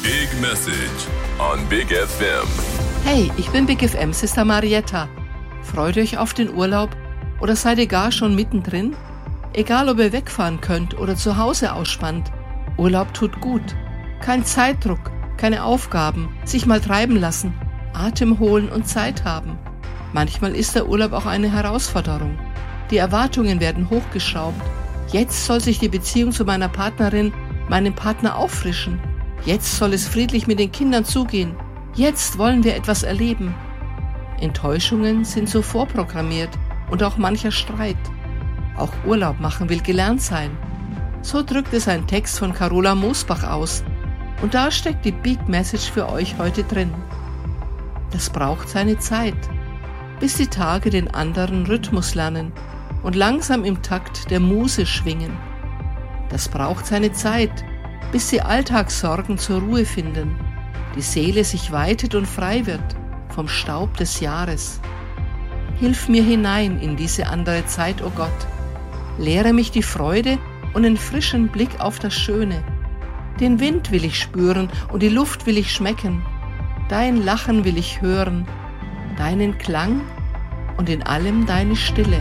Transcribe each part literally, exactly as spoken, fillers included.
Big Message on Big F M. Hey, ich bin Big F M Sister Marietta. Freut euch auf den Urlaub oder seid ihr gar schon mittendrin? Egal, ob ihr wegfahren könnt oder zu Hause ausspannt, Urlaub tut gut. Kein Zeitdruck, keine Aufgaben, sich mal treiben lassen, Atem holen und Zeit haben. Manchmal ist der Urlaub auch eine Herausforderung. Die Erwartungen werden hochgeschraubt. Jetzt soll sich die Beziehung zu meiner Partnerin, meinem Partner auffrischen. Jetzt soll es friedlich mit den Kindern zugehen. Jetzt wollen wir etwas erleben. Enttäuschungen sind so vorprogrammiert und auch mancher Streit. Auch Urlaub machen will gelernt sein. So drückt es ein Text von Carola Mosbach aus. Und da steckt die Big Message für euch heute drin. Das braucht seine Zeit, bis die Tage den anderen Rhythmus lernen und langsam im Takt der Muse schwingen. Das braucht seine Zeit, bis die Alltagssorgen zur Ruhe finden, die Seele sich weitet und frei wird vom Staub des Jahres. Hilf mir hinein in diese andere Zeit, o Gott. Lehre mich die Freude und den frischen Blick auf das Schöne. Den Wind will ich spüren und die Luft will ich schmecken. Dein Lachen will ich hören, deinen Klang und in allem deine Stille.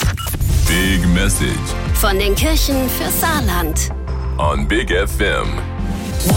Big Message von den Kirchen für Saarland on Big F M.